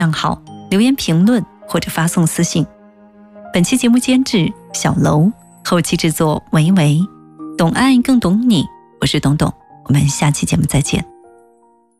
账号留言评论或者发送私信。本期节目监制小楼，后期制作维维，懂爱更懂你，我是董董，我们下期节目再见。